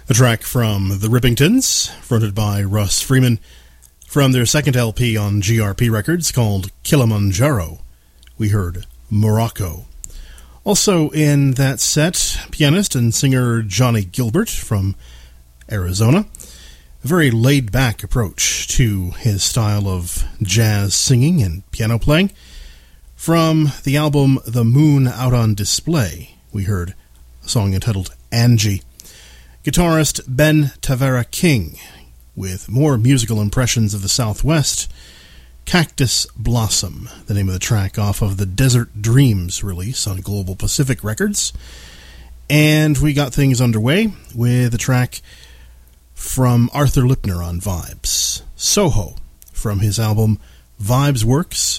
A track from the Rippingtons, fronted by Russ Freeman, from their second LP on GRP Records called Kilimanjaro. We heard Morocco. Also in that set, pianist and singer Johnny Gilbert from Arizona. A very laid-back approach to his style of jazz singing and piano playing. From the album The Moon Out on Display, we heard a song entitled Angie. Guitarist Ben Tavera King, with more musical impressions of the Southwest. Cactus Blossom, the name of the track off of the Desert Dreams release on Global Pacific Records. And we got things underway with a track from Arthur Lipner on Vibes, Soho, from his album Vibes Works